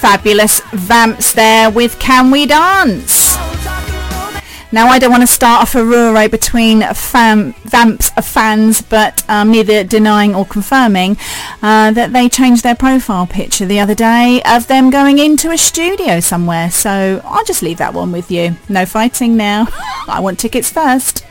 fabulous Vamps there with Can We Dance? Now, I don't want to start a furore between Vamps fans, but neither denying or confirming that they changed their profile picture the other day of them going into a studio somewhere. So I'll just leave that one with you. No fighting now. I want tickets first.